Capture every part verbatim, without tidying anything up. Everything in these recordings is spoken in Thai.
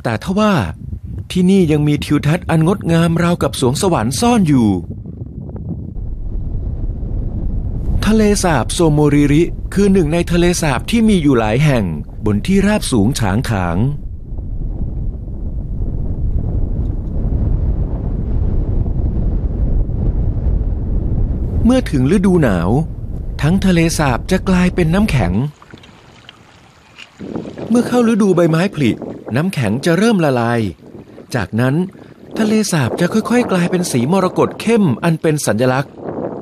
แต่ทว่าที่นี่ยังมีทิวทัศน์อันงดงามราวกับสวงสวรรค์ซ่อนอยู่ทะเลสาบโซโมริริคือหนึ่งในทะเลสาบที่มีอยู่หลายแห่งบนที่ราบสูงฉางขางเมื่อถึงฤดูหนาวทั้งทะเลสาบจะกลายเป็นน้ำแข็งเมื่อเข้าฤดูใบไม้ผลิน้ำแข็งจะเริ่มละลายจากนั้นทะเลสาบจะค่อยๆกลายเป็นสีมรกตเข้มอันเป็นสัญลักษณ์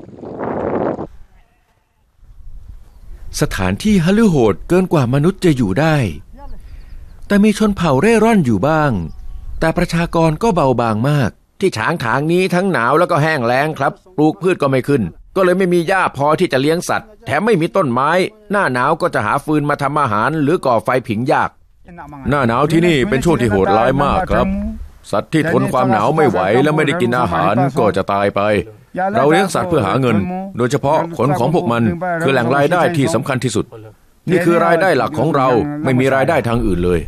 สถานที่ฮฤโหดเกินกว่ามนุษย์จะอยู่ได้แต่มีชนเผ่าเร่ร่อนอยู่บ้างแต่ประชากรก็เบาบางมากที่ฉางขางนี้ทั้งหนาวแล้วก็แห้งแล้งครับปลูกพืชก็ไม่ขึ้นก็เลยไม่มีหญ้าพอที่จะเลี้ยงสัตว์แถมไม่มีต้นไม้หน้าหนาวก็จะหาฟืนมาทำอาหารหรือก่อไฟผิงยากหน้าหนาวที่นี่เป็นช่วงที่โหดร้ายมากครับสัตว์ที่ทนความหนาวไม่ไหวและไม่ได้กินอาหารก็จะตายไปเราเลี้ยงสัตว์เพื่อหาเงินโดยเฉพาะขนของพวกมันคือแหล่งรายได้ที่สำคัญที่สุดนี่คือรายได้หลักของเราไม่มีรายได้ทางอื่นเลย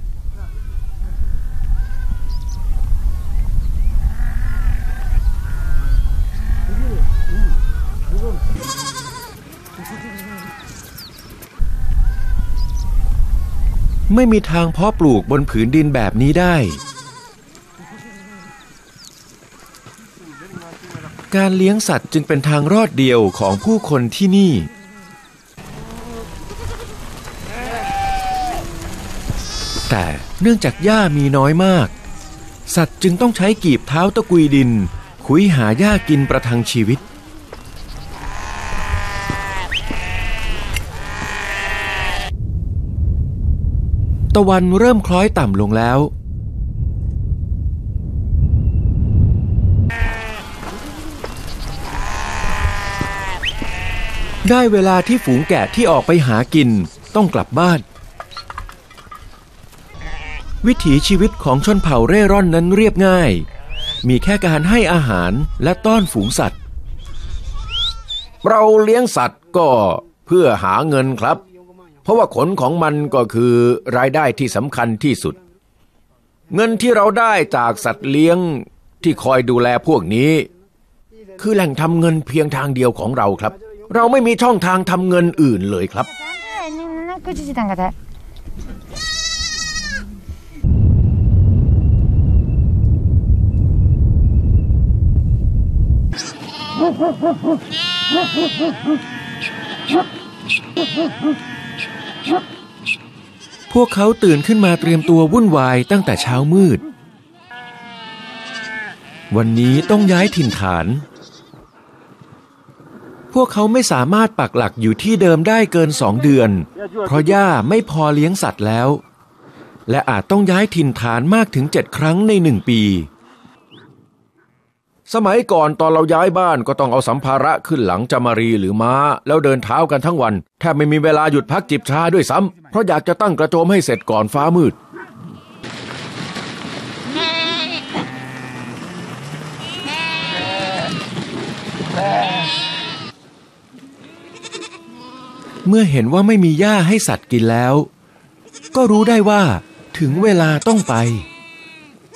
ไม่มีทางเพาะปลูกบนผืนดินแบบนี้ได้การเลี้ยงสัตว์จึงเป็นทางรอดเดียวของผู้คนที่นี่แต่เนื่องจากหญ้ามีน้อยมากสัตว์จึงต้องใช้กีบเท้าตะกุยดินคุ้ยหาหญ้ากินประทังชีวิตตะวันเริ่มคล้อยต่ำลงแล้วได้เวลาที่ฝูงแกะที่ออกไปหากินต้องกลับบ้านวิถีชีวิตของชนเผ่าเร่ร่อนนั้นเรียบง่ายมีแค่การให้อาหารและต้อนฝูงสัตว์เราเลี้ยงสัตว์ก็เพื่อหาเงินครับเพราะว่าขนของมันก็คือรายได้ที่สำคัญที่สุดเงินที่เราได้จากสัตว์เลี้ยงที่คอยดูแลพวกนี้คือแหล่งทำเงินเพียงทางเดียวของเราครับเราไม่มีช่องทางทำเงินอื่นเลยครับพวกเขาตื่นขึ้นมาเตรียมตัววุ่นวายตั้งแต่เช้ามืดวันนี้ต้องย้ายถิ่นฐานพวกเขาไม่สามารถปักหลักอยู่ที่เดิมได้เกินสองเดือนเพราะหญ้าไม่พอเลี้ยงสัตว์แล้วและอาจต้องย้ายถิ่นฐานมากถึงเจ็ดครั้งในหนึ่งปีสมัยก่อนตอนเราย้ายบ้านก็ต้องเอาสัมภาระขึ้นหลังจามรีหรือม้าแล้วเดินเท้ากันทั้งวันแทบไม่มีเวลาหยุดพักจิบชาด้วยซ้ำเพราะอยากจะตั้งกระโจมให้เสร็จก่อนฟ้ามืดเมื่อเห็นว่าไม่มีหญ้าให้สัตว์กินแล้วก็รู้ได้ว่าถึงเวลาต้องไป